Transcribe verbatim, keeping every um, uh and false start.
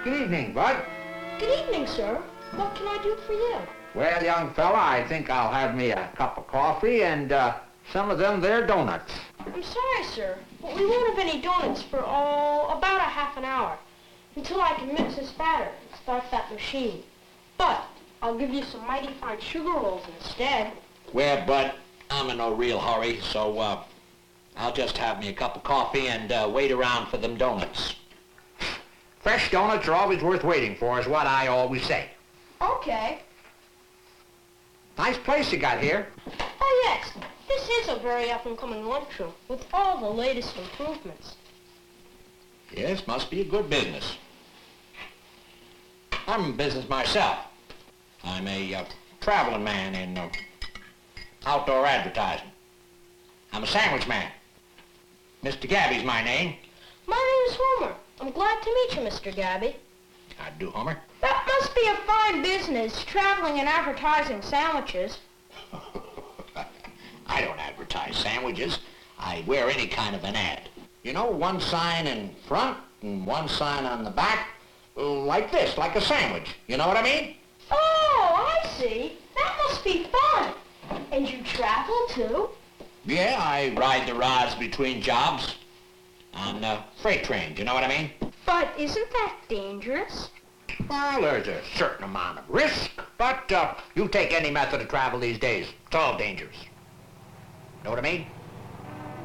Good evening, Bud. Good evening, sir. What can I do for you? Well, young fella, I think I'll have me a cup of coffee and uh, some of them there donuts. I'm sorry, sir, but we won't have any donuts for, oh, about a half an hour, until I can mix this batter and start that machine. But I'll give you some mighty fine sugar rolls instead. Well, Bud, I'm in no real hurry, so uh, I'll just have me a cup of coffee and uh, wait around for them donuts. Fresh donuts are always worth waiting for, is what I always say. Okay. Nice place you got here. Oh, yes. This is a very up-and-coming lunchroom with all the latest improvements. Yes, must be a good business. I'm in business myself. I'm a uh, traveling man in uh, outdoor advertising. I'm a sandwich man. Mister Gabby's my name. My name is Homer. I'm glad to meet you, Mister Gabby. I do, Homer. That must be a fine business, traveling and advertising sandwiches. I don't advertise sandwiches. I wear any kind of an ad. You know, one sign in front and one sign on the back, like this, like a sandwich. You know what I mean? Oh, I see. That must be fun. And you travel, too? Yeah, I ride the rods between jobs on uh, freight trains. You know what I mean? But isn't that dangerous? Well, there's a certain amount of risk, but uh, you take any method of travel these days, it's all dangerous. Know what I mean?